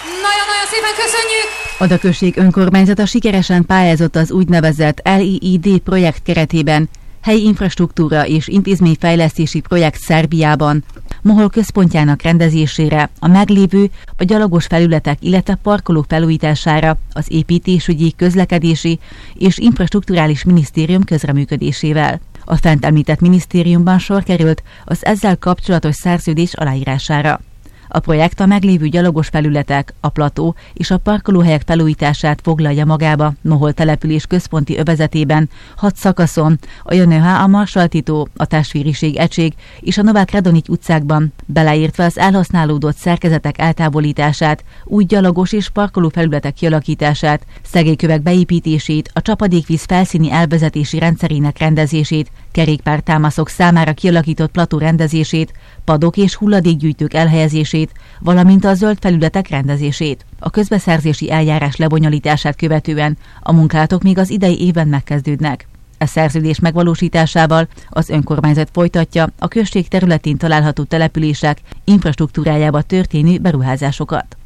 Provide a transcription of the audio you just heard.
Nagyon-nagyon szépen köszönjük! A Ada község önkormányzata sikeresen pályázott az úgynevezett LEED projekt keretében helyi infrastruktúra és intézményfejlesztési projekt Szerbiában, Mohol központjának rendezésére, a meglévő, a gyalogos felületek, illetve parkolók felújítására, az építésügyi, közlekedési és infrastrukturális minisztérium közreműködésével. A fent említett minisztériumban sor került az ezzel kapcsolatos szerződés aláírására. A projekt a meglévő gyalogos felületek, a plató és a parkolóhelyek felújítását foglalja magába Mohol település központi övezetében 6 szakaszon, a Jönőhá, a Marsaltitó, a Testvériség egység és a Novák Radonyics utcákban, beleértve az elhasználódott szerkezetek eltávolítását, új gyalogos és parkoló felületek kialakítását, szegélykövek beépítését, a csapadékvíz felszíni elvezetési rendszerének rendezését, kerékpártámaszok számára kialakított plató rendezését, padok és hulladékgyűjtők elhelyezését, valamint a zöld felületek rendezését. A közbeszerzési eljárás lebonyolítását követően a munkálatok még az idei évben megkezdődnek. A szerződés megvalósításával az önkormányzat folytatja a község területén található települések infrastruktúrájába történő beruházásokat.